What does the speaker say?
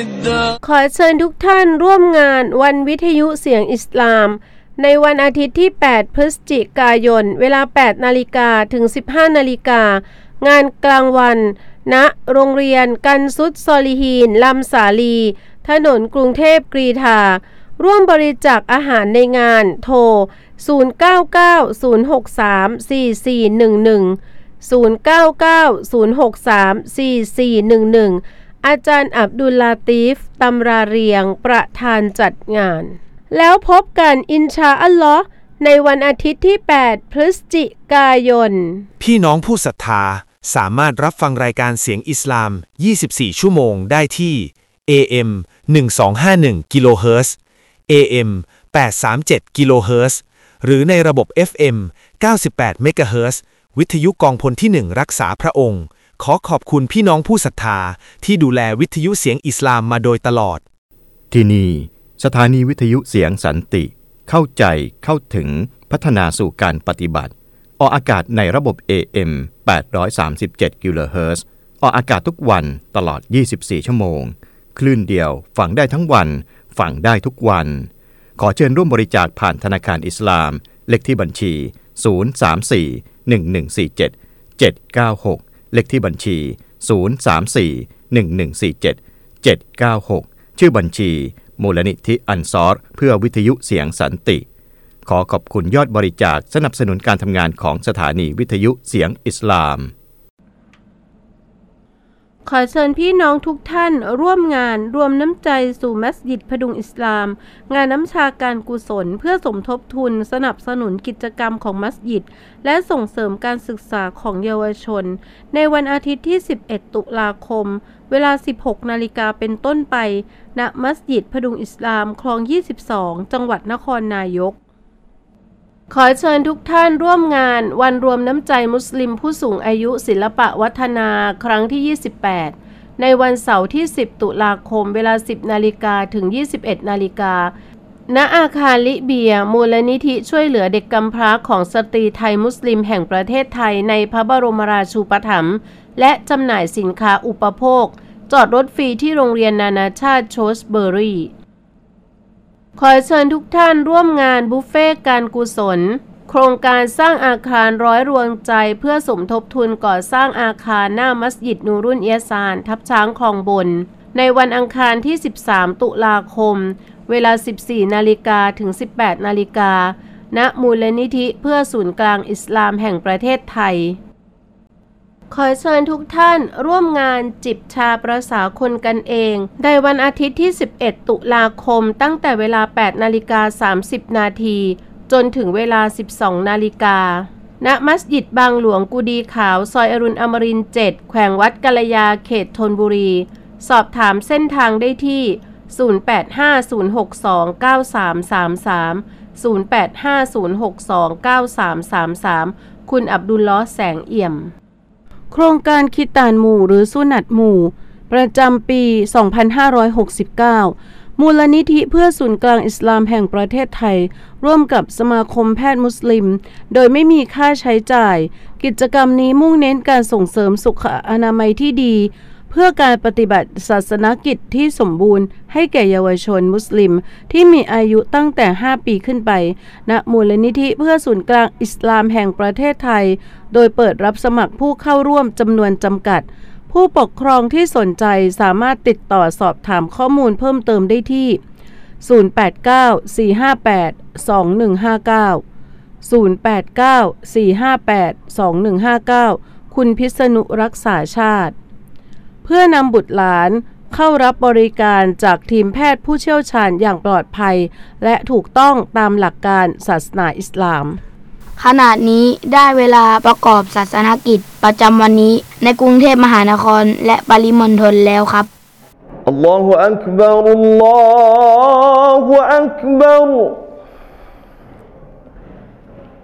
ขอเชิญทุกท่านร่วมงานวันวิทยุเสียงอิสลามในวันอาทิตย์ที่ 8 พฤศจิกายน เวลา 8 นาฬิกาถึง 15 นาฬิกางานกลางวันณโรงเรียนกันซุดซอลิฮีนลำสาลีถนนกรุงเทพกรีฑาร่วมบริจาคอาหารในงานโทร 0990634411 0990634411 อาจารย์อับดุลลาตีฟตำราเรียงประธานจัดงานแล้วพบกันอินชาอัลลอฮ์ในวันอาทิตย์ที่ 8 พฤศจิกายนพี่น้องผู้ศรัทธาสามารถรับฟังรายการเสียงอิสลาม 24 ชั่วโมงได้ที่ AM 1251 กิโลเฮิรตซ์ AM 837 กิโลเฮิรตซ์หรือในระบบ FM 98 เมกะเฮิรตซ์วิทยุกองพลที่ 1 รักษาพระองค์ขอขอบคุณพี่น้องผู้ศรัทธาที่ดูแลวิทยุเสียงอิสลามมาโดยตลอดที่นี่สถานีวิทยุเสียงสันติเข้าใจเข้าถึงพัฒนาสู่การปฏิบัติออกอากาศในระบบ AM 837 กิโลเฮิรตซ์ออกอากาศทุกวันตลอด 24 ชั่วโมงคลื่นเดียวฟังได้ทั้งวันฟังได้ทุกวันขอเชิญร่วมบริจาคผ่านธนาคารอิสลามเลขที่บัญชี 034-1147-796 เลขที่บัญชี 034-1147-796 ชื่อบัญชีมูลนิธิอันซอรเพื่อวิทยุเสียงสันติขอขอบคุณยอดบริจาคสนับสนุนการทำงานของสถานีวิทยุเสียงอิสลามขอเชิญพี่น้องทุกท่านร่วมงานรวมน้ำใจสู่มัสยิดพดุงอิสลามงานน้ำชาการกุศลเพื่อสมทบทุนสนับสนุนกิจกรรมของมัสยิดและส่งเสริมการศึกษาของเยาวชนในวันอาทิตย์ที่ 11 ตุลาคมเวลา 16 นาฬิกาเป็นต้นไปณมัสยิดพดุงอิสลามคลอง 22 จังหวัดนครนายกขอเชิญทุกท่านร่วมงานวันรวมน้ำใจมุสลิมผู้สูงอายุศิลปะวัฒนาครั้งที่ 28ในวันเสาร์ที่ 10 ตุลาคมเวลา 10 นาฬิกาถึง 21 นาฬิกาณอาคารลิเบียมูลนิธิช่วยเหลือเด็กกำพร้าของสตรีไทยมุสลิมแห่งประเทศไทยในพระบรมราชูปถัมภ์และจำหน่ายสินค้าอุปโภคจอดรถฟรีที่โรงเรียนนานาชาติโชสเบอรี่ขอเชิญทุกท่านร่วมงานบุฟเฟ่การกุศลโครงการสร้างอาคารร้อยรวงใจเพื่อสมทบทุนก่อสร้างอาคารหน้ามัสยิดนูรุนเอียซานทับช้างคลองบนในวันอังคารที่ 13 ตุลาคมเวลา 14 นาฬิกาถึง 18 นาฬิกาณมูลนิธิเพื่อศูนย์กลางอิสลามแห่งประเทศไทยขอเชิญทุกท่านร่วมงานจิบชาประสาคนกันเองในวันอาทิตย์ที่ 11 ตุลาคมตั้งแต่เวลา 8 นาฬิกา 30 นาทีจนถึงเวลา 12 นาฬิกาณมัสยิดบางหลวงกุดีขาวซอยอรุณอมรินทร์ 7 แขวงวัดกัลยาเขตธนบุรีสอบถามเส้นทางได้ที่ 0850629333 0850629333 คุณอับดุลลอฮ์แสงเอี่ยมโครงการคิตานหมู่หรือสุนัตหมู่ประจำปี 2569 มูลนิธิเพื่อศูนย์กลางอิสลามแห่งประเทศไทยร่วมกับสมาคมแพทย์มุสลิมโดยไม่มีค่าใช้จ่ายกิจกรรมนี้มุ่งเน้นการส่งเสริมสุขอนามัยที่ดีเพื่อการปฏิบัติศาสนกิจที่สมบูรณ์ให้แก่เยาวชนมุสลิมที่มีอายุตั้งแต่ 5 ปีขึ้นไปณมูลนิธิเพื่อศูนย์กลางอิสลามแห่งประเทศไทยโดยเปิดรับสมัครผู้เข้าร่วมจำนวนจำกัดผู้ปกครองที่สนใจสามารถติดต่อสอบถามข้อมูลเพิ่มเติมได้ที่ 0894582159 คุณพิษณุรักษาชาติเพื่อนำบุตรหลานเข้ารับบริการจากทีมแพทย์ผู้เชี่ยวชาญอย่างปลอดภัยและถูกต้องตามหลักการศาสนาอิสลามขณะนี้ได้เวลาประกอบศาสนกิจประจำวันนี้ในกรุงเทพมหานครและปริมณฑลแล้วครับอัลลอฮุอักบัรอัลลอฮุอักบัร